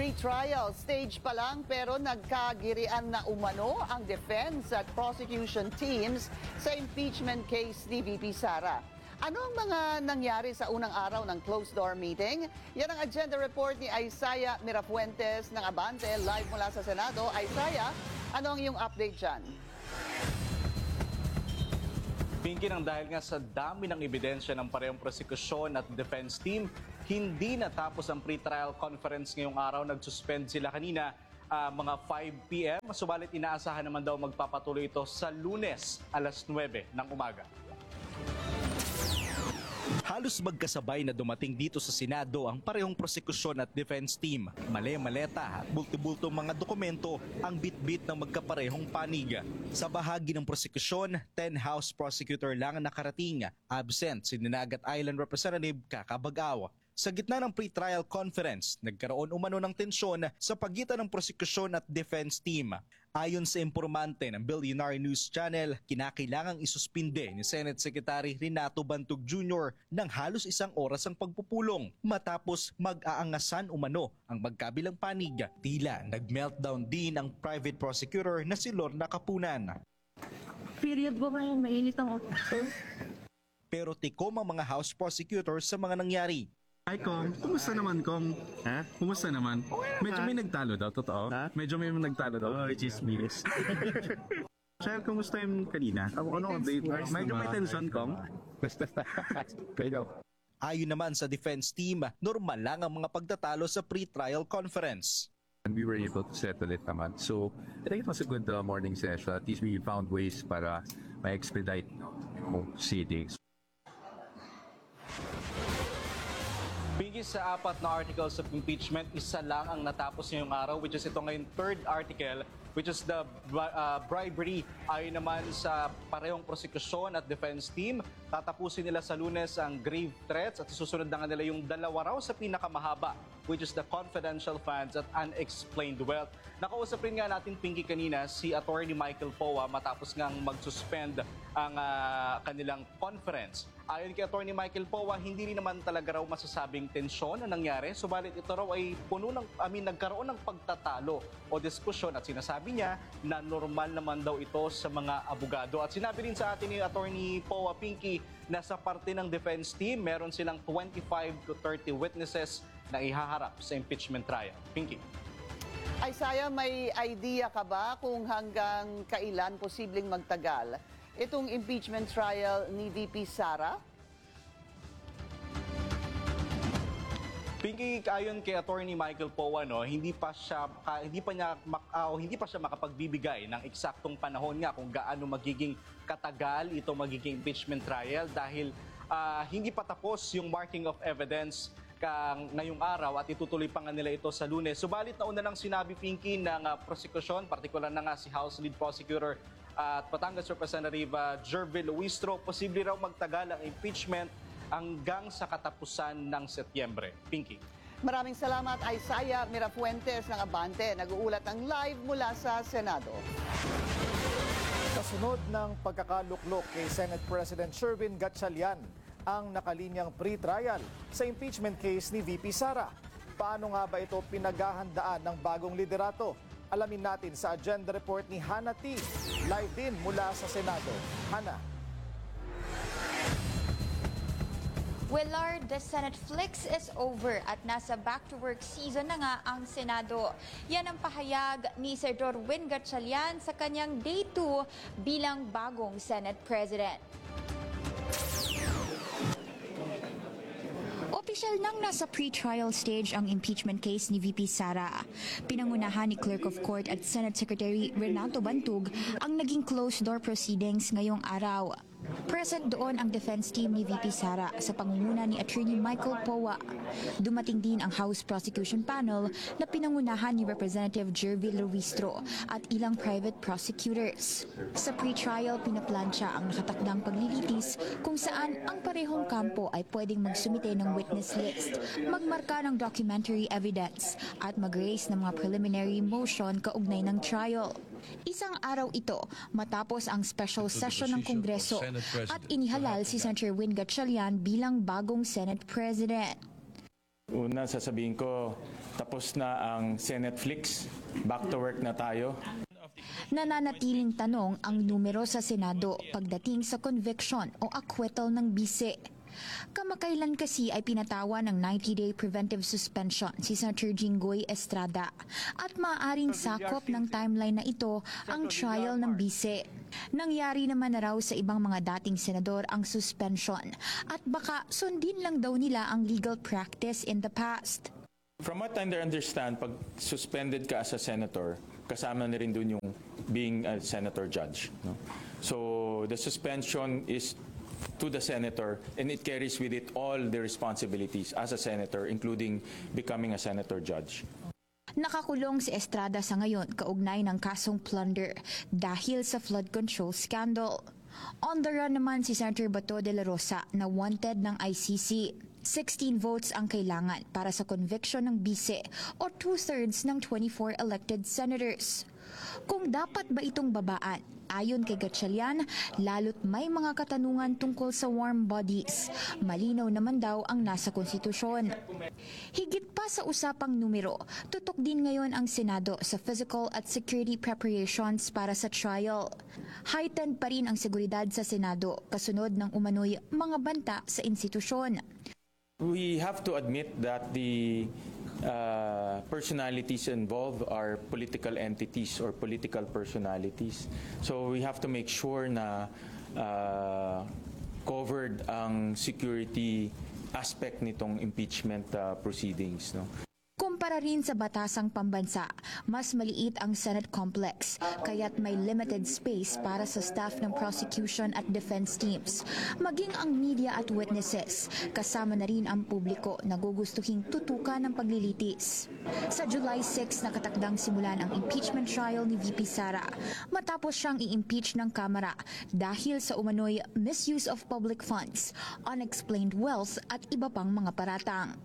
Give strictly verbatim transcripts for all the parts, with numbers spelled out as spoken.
Pre-trial stage pa lang pero nagkagirian na umano ang defense at prosecution teams sa impeachment case ni V P Sara. Ano ang mga nangyari sa unang araw ng closed-door meeting? Yan ang agenda report ni Isaiah Mirafuentes ng Abante, live mula sa Senado. Isaiah, ano ang iyong update dyan? Pinky, nang dahil nga sa dami ng ebidensya ng parehong prosekusyon at defense team, hindi natapos ang pre-trial conference ngayong araw. Nag-suspend sila kanina uh, mga five p m Subalit inaasahan naman daw magpapatuloy ito sa Lunes, alas nuwebe ng umaga. Halos magkasabay na dumating dito sa Senado ang parehong prosekusyon at defense team. Mali-maleta at bulto-bultong mga dokumento ang bit-bit ng magkaparehong panig. Sa bahagi ng prosekusyon, ten House prosecutor lang ang nakarating. Absent si Dinagat Island Representative Kaka Bag-aw. Sa gitna ng pre-trial conference, nagkaroon umano ng tensyon sa pagitan ng prosekusyon at defense team. Ayon sa impormante ng Billionaire News Channel, kinakailangang isuspinde ni Senate Secretary Renato Bantog Junior ng halos isang oras ang pagpupulong matapos mag-aangasan umano ang magkabilang panig. Tila nag-meltdown din ang private prosecutor na si Lorna Kapunan. Period ba ngayon? Mainit ang utak. Pero tikom ang mga House prosecutors sa mga nangyari. Hi, Kong. Kumusta naman, Kong? Ha? Kumusta naman? Medyo may nagtalo daw, totoo? Ha? Medyo may nagtalo daw. Oh, chismis. Sir, kumusta yung kanina? Ano ang update? Medyo may tension, Kong? Ayon naman sa defense team, normal lang ang mga pagtatalo sa pre-trial conference. And we were able to settle it naman. So, I think it was a good uh, morning session. At least we found ways para ma-expedite yung proceedings. Pinky, sa apat na articles of impeachment, isa lang ang natapos ngayong araw, which is ito ngayon third article, which is the uh, bribery. Ayon naman sa parehong prosekusyon at defense team, tatapusin nila sa Lunes ang grave threats at susunod na nga nila yung dalawa raw sa pinakamahaba, which is the confidential funds at unexplained wealth. Nakausap rin nga natin, Pinky, kanina si Attorney Michael Poa matapos ngang mag-suspend ang uh, kanilang conference. Ayon kay Attorney Michael Poa, hindi rin naman talaga raw masasabing tensyon na nangyari, subalit ito raw ay puno ng, I mean, nagkaroon ng pagtatalo o diskusyon at sinasabi niya na normal naman daw ito sa mga abogado. At sinabi rin sa atin ni Attorney Poa, Pinky, na sa parte ng defense team, meron silang twenty-five to thirty witnesses na ihaharap sa impeachment trial. Pinky. Isaiah, may idea ka ba kung hanggang kailan posibleng magtagal itong impeachment trial ni V P Sara? Pinky, ayon kay Attorney Michael Poa, no, hindi pa siya uh, hindi pa niya uh, hindi pa siya makapagbibigay ng eksaktong panahon nga kung gaano magiging katagal ito magiging impeachment trial dahil uh, hindi pa tapos yung marking of evidence kang ngayong araw at itutuloy pa nga nila ito sa Lunes. Subalit nauna nang sinabi, Pinky, ng uh, prosekusyon, partikular na nga si House Lead Prosecutor at uh, Batangas Representative uh, Jervil Luistro, posible raw magtagal ang impeachment hanggang sa katapusan ng Setyembre. Pinky. Maraming salamat, Isaiah Mirafuentes ng Abante. Nag-uulat ang live mula sa Senado. Kasunod ng pagkakaluklok kay Senate President Sherwin Gatchalian ang nakalinyang pre-trial sa impeachment case ni V P Sara. Paano nga ba ito pinaghahandaan ng bagong liderato? Alamin natin sa agenda report ni Hannah T. Live din mula sa Senado. Hannah. Willard, the Senate flicks is over at nasa back-to-work season na nga ang Senado. Yan ang pahayag ni Senador Win Gatchalian sa kanyang day two bilang bagong Senate President. Opisyal nang nasa pre-trial stage ang impeachment case ni V P Sara. Pinangunahan ni Clerk of Court at Senate Secretary Renato Bantog ang naging closed-door proceedings ngayong araw. Present doon ang defense team ni V P Sara sa pangunguna ni Attorney Michael Poa. Dumating din ang House Prosecution Panel na pinangunahan ni Representative Jervil Luistro at ilang private prosecutors. Sa pre-trial, pinaplansya ang nakatakdang paglilitis kung saan ang parehong kampo ay pwedeng magsumite ng witness list, magmarka ng documentary evidence at mag-raise ng mga preliminary motion kaugnay ng trial. Isang araw ito matapos ang special session ng Kongreso at inihalal si Senator Win Gatchalian bilang bagong Senate President. Una, sasabihin ko, tapos na ang Senate Flix. Back to work na tayo. Nananatiling tanong ang numero sa Senado pagdating sa conviction o acquittal ng bise. Kamakailan kasi ay pinatawa ng ninety-day preventive suspension si Senator Jinggoy Estrada at maaaring sakop ng timeline na ito ang trial ng bise. Nangyari naman na raw sa ibang mga dating senador ang suspension at baka sundin lang daw nila ang legal practice in the past. From what I understand, pag suspended ka as a senator, kasama na rin dun yung being a senator judge. No? So the suspension is to the senator and it carries with it all the responsibilities as a senator, including becoming a senator judge. Nakakulong si Estrada sa ngayon kaugnay ng kasong plunder dahil sa flood control scandal. On the run naman si Senator Bato de la Rosa na wanted ng I C C. sixteen votes ang kailangan para sa conviction ng bise o two-thirds ng twenty-four elected senators. Kung dapat ba itong babaan, ayon kay Gatchalian, lalo't may mga katanungan tungkol sa warm bodies. Malinaw naman daw ang nasa konstitusyon. Higit pa sa usapang numero, tutok din ngayon ang Senado sa physical at security preparations para sa trial. Heightened pa rin ang seguridad sa Senado kasunod ng umano'y mga banta sa institusyon. We have to admit that the uh, personalities involved are political entities or political personalities. So we have to make sure na uh, covered ang security aspect nitong impeachment uh, proceedings. No? Kumpara rin sa batasang pambansa, mas maliit ang Senate complex, kaya't may limited space para sa staff ng prosecution at defense teams, maging ang media at witnesses, kasama na rin ang publiko na gugustuhing tutukan ng paglilitis. Sa July sixth nakatakdang simulan ang impeachment trial ni V P Sara, matapos siyang i-impeach ng Kamara dahil sa umano'y misuse of public funds, unexplained wealth at iba pang mga paratang.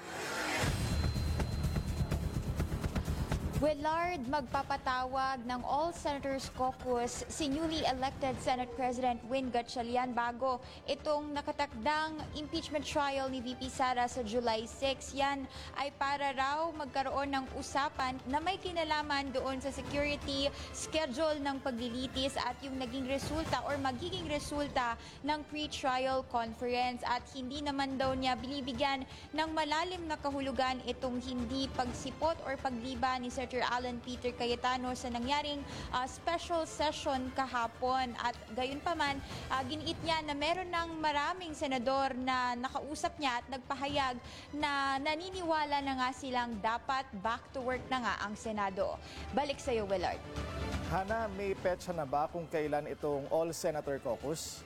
Willard, magpapatawag ng All Senators Caucus si newly elected Senate President Win Gatchalian bago itong nakatakdang impeachment trial ni V P Sara sa July sixth. Yan ay para raw magkaroon ng usapan na may kinalaman doon sa security schedule ng paglilitis at yung naging resulta or magiging resulta ng pre-trial conference, at hindi naman daw niya binibigyan ng malalim na kahulugan itong hindi pagsipot or pagliba ni Sir Alan Peter Cayetano sa nangyaring uh, special session kahapon. At gayon pa man, uh, giniit niya na meron ng maraming senador na nakausap niya at nagpahayag na naniniwala na nga silang dapat back to work na nga ang Senado. Balik sa iyo, Willard. Hana, may petsa na ba kung kailan itong All Senator Caucus?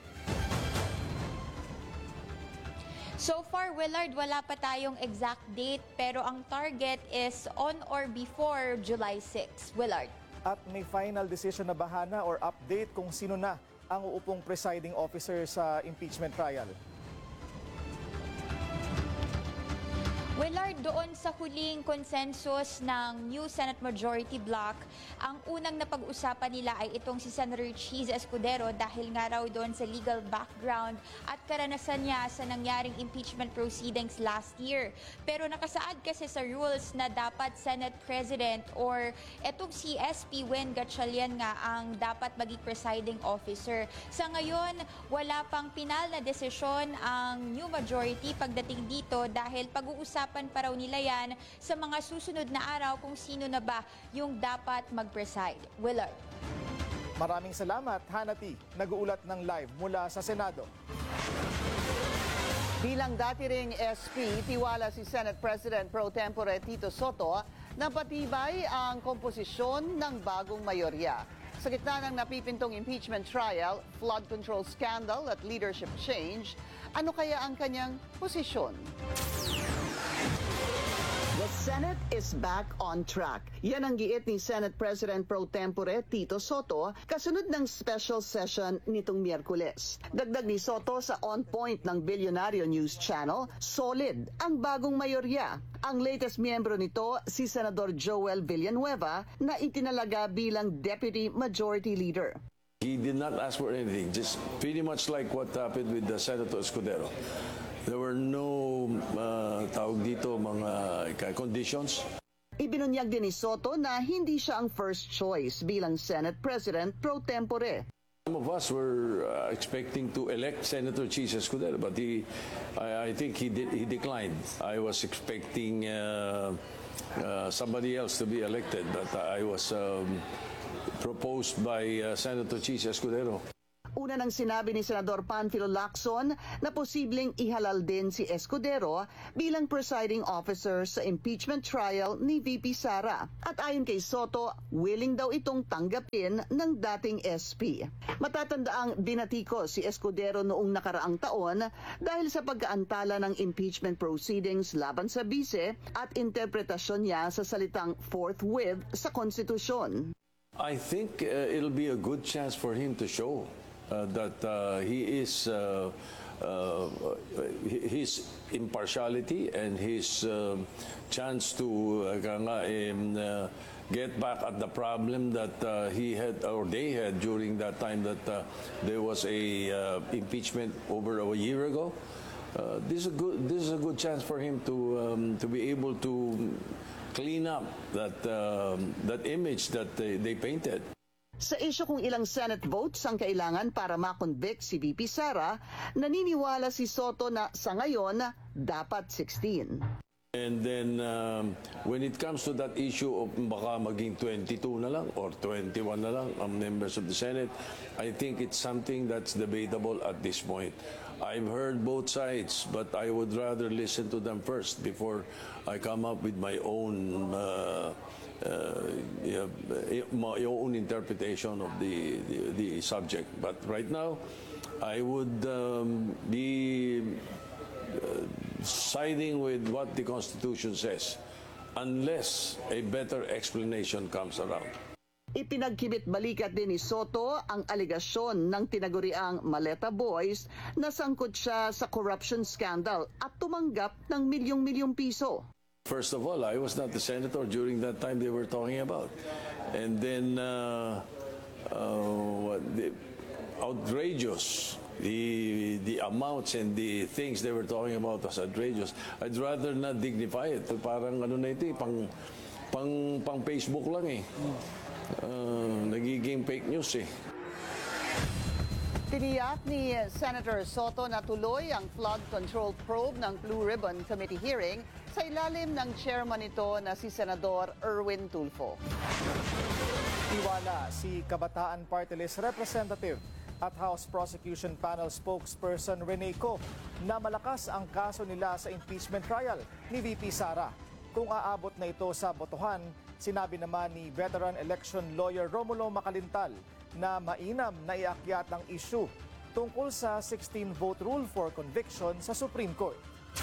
So far, Willard, wala pa tayong exact date, pero ang target is on or before July sixth. Willard. At may final decision na ba, Hana, or update kung sino na ang uupong presiding officer sa impeachment trial? Willard, doon sa huling consensus ng new Senate Majority Bloc, ang unang napag-usapan nila ay itong si Senator Cheese Escudero dahil nga raw doon sa legal background at karanasan niya sa nangyaring impeachment proceedings last year. Pero nakasaad kasi sa rules na dapat Senate President or itong si S P Win Gatchalian nga ang dapat maging presiding officer. Sa ngayon, wala pang pinal na desisyon ang new majority pagdating dito dahil pag-uusapan pa raw nila yan sa mga susunod na araw kung sino na ba yung dapat mag-preside. Willard. Maraming salamat, Hana T. Nag-uulat ng live mula sa Senado. Bilang dati ring S P, tiwala si Senate President Pro Tempore Tito Soto na patibay ang komposisyon ng bagong mayorya. Sa gitna ng napipintong impeachment trial, flood control scandal at leadership change, ano kaya ang kanyang posisyon? The Senate is back on track. Yan ang giit ni Senate President Pro Tempore Tito Soto kasunod ng special session nitong Miyerkules. Dagdag ni Soto sa On Point ng Billionario News Channel, solid ang bagong mayorya. Ang latest miyembro nito, si Senador Joel Villanueva, na itinalaga bilang Deputy Majority Leader. He did not ask for anything, just pretty much like what happened with the Senator Escudero. There were no uh, tawag dito mga conditions. Ibinunyag din ni Soto na hindi siya ang first choice bilang Senate President pro tempore. Some of us were uh, expecting to elect Senator Chis Escudero, but he, I, I think he did, he declined. I was expecting uh, uh, somebody else to be elected, but I was um, proposed by uh, Senator Chis Escudero. Una nang sinabi ni Senador Panfilo Lacson na posibleng ihalal din si Escudero bilang presiding officer sa impeachment trial ni V P Sara. At ayon kay Soto, willing daw itong tanggapin ng dating S P. Matatandaang binatiko si Escudero noong nakaraang taon dahil sa pagkaantala ng impeachment proceedings laban sa bise at interpretasyon niya sa salitang forthwith sa konstitusyon. I think uh, it'll be a good chance for him to show Uh, that uh, he is uh, uh, his impartiality and his uh, chance to uh, nga, um, uh, get back at the problem that uh, he had or they had during that time that uh, there was a uh, impeachment over a year ago. Uh, this is a good this is a good chance for him to um, to be able to clean up that uh, that image that they, they painted. Sa isyu kung ilang Senate votes ang kailangan para makonvict si V P Sara, naniniwala si Soto na sa ngayon dapat sixteen. And then um, when it comes to that issue of baka maging twenty-two na lang or twenty-one na lang ang members of the Senate, I think it's something that's debatable at this point. I've heard both sides, but I would rather listen to them first before I come up with my own uh, Uh, yeah, my own interpretation of the, the, the subject. But right now, I would um, be uh, siding with what the Constitution says, unless a better explanation comes around. Ipinagkibit balikat din ni Soto ang aligasyon ng tinaguriang Maleta Boys na sangkot siya sa corruption scandal at tumanggap ng milyong-milyong piso. First of all, I was not the senator during that time they were talking about. And then, uh, uh, the outrageous, the, the amounts and the things they were talking about was outrageous. I'd rather not dignify it. Parang ano na ito, pang, pang, pang Facebook lang eh. Uh, nagiging fake news eh. Tiniyak ni Senator Soto na tuloy ang flood control probe ng Blue Ribbon Committee hearing sa ilalim ng chairman nito na si Senador Erwin Tulfo. Tiwala si Kabataan Party List Representative at House Prosecution Panel spokesperson Rene Co na malakas ang kaso nila sa impeachment trial ni V P Sara. Kung aabot na ito sa botohan, sinabi naman ni veteran election lawyer Romulo Macalintal na mainam na iakyat ang issue tungkol sa sixteen vote rule for conviction sa Supreme Court.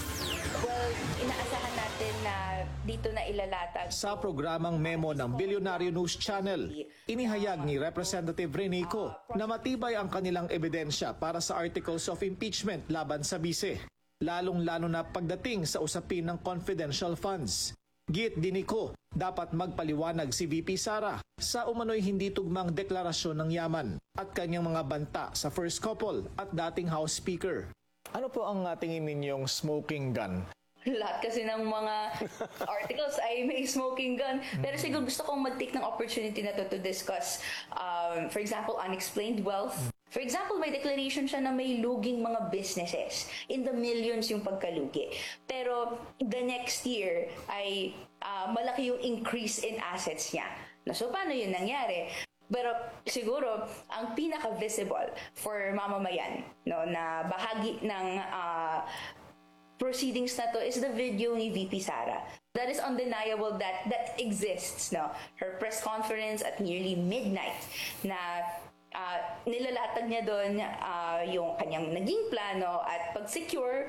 Well, inaasahan natin na dito na ilalatag. Sa programang memo ng Bilyonaryo News Channel, inihayag ni Representative Rene Co na matibay ang kanilang ebidensya para sa articles of impeachment laban sa bise, lalong-lalo na pagdating sa usapin ng confidential funds. Giit din ni Co, dapat magpaliwanag si V P Sara sa umano'y hindi tugmang deklarasyon ng yaman at kanyang mga banta sa first couple at dating House Speaker. Ano po ang tingin ninyong smoking gun? Lahat kasi ng mga articles ay may smoking gun. Pero siguro gusto kong mag-take ng opportunity na to to discuss, um, for example, unexplained wealth. For example, may declaration siya na may luging mga businesses. In the millions yung pagkalugi. Pero the next year ay uh, malaki yung increase in assets niya. No, so paano yun nangyari? Pero siguro, ang pinaka-visible for mamamayan, no, na bahagi ng uh, proceedings na to is the video ni V P Sara. That is undeniable that that exists. No? Her press conference at nearly midnight na uh, nilalatag niya doon uh, yung kanyang naging plano at pag-secure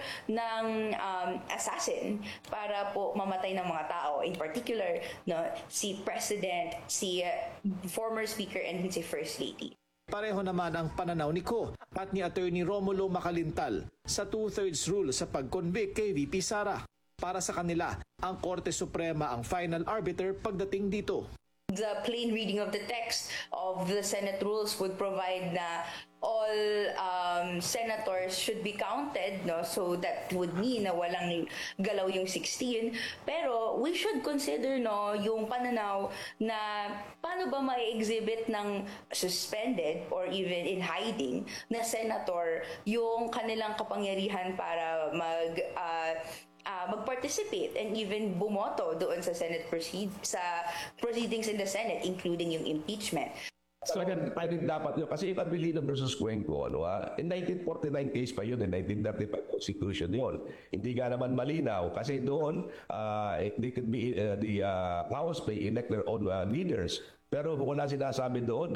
ng um, assassin para po mamatay ng mga tao. In particular, no, si President, si uh, former Speaker, and si First Lady. Pareho naman ang pananaw ni Co at ni Attorney Romulo Macalintal sa two-thirds rule sa pag-convict kay V P Sara. Para sa kanila, ang Korte Suprema ang final arbiter pagdating dito. The plain reading of the text of the Senate rules would provide na all um, senators should be counted, no? So that would mean na walang galaw yung sixteen. Pero we should consider, no, yung pananaw na paano ba ma-exhibit ng suspended or even in hiding na senator yung kanilang kapangyarihan para mag uh, uh, mag-participate and even bumoto doon sa Senate proceed sa proceedings in the Senate, including yung impeachment. So, again, pwede dapat yun. Kasi yung Abilino versus Cuenco, ano, ah, in nineteen forty-nine case pa yun, in nineteen thirty-five Constitution yun. Hindi nga naman malinaw kasi doon, uh, they could be, uh, the uh, House may elect their own uh, leaders. Pero wala sinasabi doon